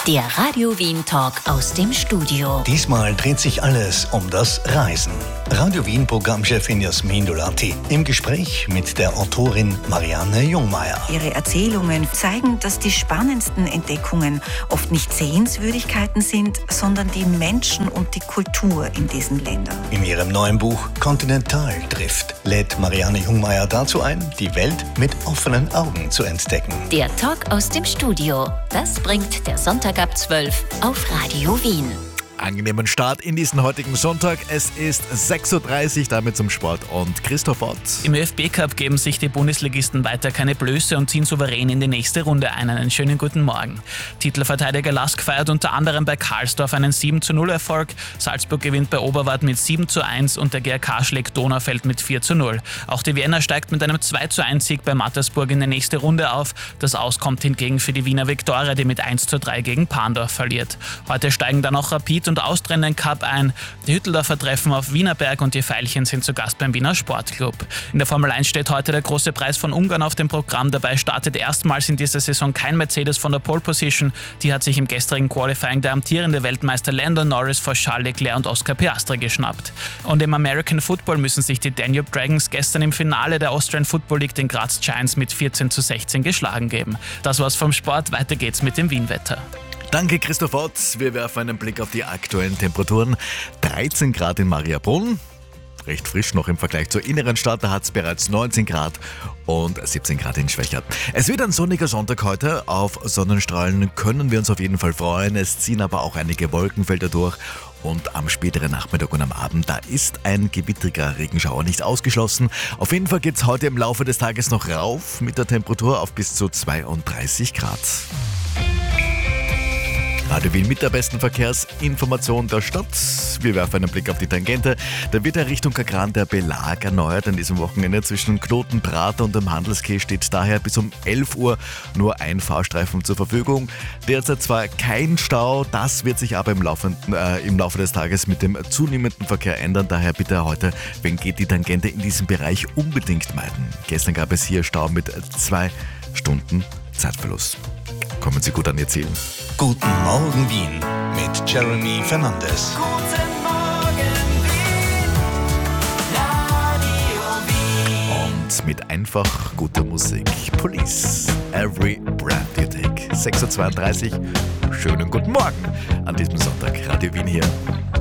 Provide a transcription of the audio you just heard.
Der Radio Wien Talk aus dem Studio. Diesmal dreht sich alles um das Reisen. Radio Wien Programmchefin Jasmin Dolati im Gespräch mit der Autorin Marianne Jungmeier. Ihre Erzählungen zeigen, dass die spannendsten Entdeckungen oft nicht Sehenswürdigkeiten sind, sondern die Menschen und die Kultur in diesen Ländern. In ihrem neuen Buch Continental trifft lädt Marianne Jungmeier dazu ein, die Welt mit offenen Augen zu entdecken. Der Talk aus dem Studio. Das bringt der Sonntag ab 12 auf Radio Wien. Angenehmen Start in diesen heutigen Sonntag. Es ist 6.30 Uhr, damit zum Sport und Christoph Ott. Im ÖFB-Cup geben sich die Bundesligisten weiter keine Blöße und ziehen souverän in die nächste Runde ein. Einen schönen guten Morgen. Titelverteidiger Lask feiert unter anderem bei Karlsdorf einen 7:0-Erfolg. Salzburg gewinnt bei Oberwart mit 7:1 und der GRK schlägt Donaufeld mit 4:0. Auch die Vienna steigt mit einem 2:1-Sieg bei Mattersburg in die nächste Runde auf. Das Aus kommt hingegen für die Wiener Viktoria, die mit 1:3 gegen Pandorf verliert. Heute steigen dann auch Rapid und Austria in den Cup ein. Die Hütteldorfer treffen auf Wienerberg und die Veilchen sind zu Gast beim Wiener Sportclub. In der Formel 1 steht heute der große Preis von Ungarn auf dem Programm. Dabei startet erstmals in dieser Saison kein Mercedes von der Pole Position. Die hat sich im gestrigen Qualifying der amtierende Weltmeister Lando Norris vor Charles Leclerc und Oscar Piastri geschnappt. Und im American Football müssen sich die Danube Dragons gestern im Finale der Austrian Football League den Graz Giants mit 14:16 geschlagen geben. Das war's vom Sport. Weiter geht's mit dem Wienwetter. Danke Christoph Ott. Wir werfen einen Blick auf die aktuellen Temperaturen. 13 Grad in Mariabrunn. Recht frisch noch im Vergleich zur inneren Stadt. Da hat es bereits 19 Grad und 17 Grad in Schwächert. Es wird ein sonniger Sonntag heute. Auf Sonnenstrahlen können wir uns auf jeden Fall freuen. Es ziehen aber auch einige Wolkenfelder durch. Und am späteren Nachmittag und am Abend, da ist ein gewittriger Regenschauer nicht ausgeschlossen. Auf jeden Fall geht es heute im Laufe des Tages noch rauf mit der Temperatur auf bis zu 32 Grad. Radio Wien mit der besten Verkehrsinformation der Stadt. Wir werfen einen Blick auf die Tangente. Da wird ja Richtung Kagran der Belag erneuert. An diesem Wochenende zwischen Knoten, Prater und dem Handelskeh steht daher bis um 11 Uhr nur ein Fahrstreifen zur Verfügung. Derzeit zwar kein Stau, das wird sich aber im Laufe des Tages mit dem zunehmenden Verkehr ändern. Daher bitte heute, wenn geht die Tangente in diesem Bereich unbedingt meiden. Gestern gab es hier Stau mit 2 Stunden Zeitverlust. Kommen Sie gut an Ihr Ziel. Guten Morgen Wien mit Jeremy Fernandes. Guten Morgen Wien, Radio Wien. Und mit einfach guter Musik. Police, Every Breath You Take. 6.32 Uhr. Schönen guten Morgen an diesem Sonntag. Radio Wien hier.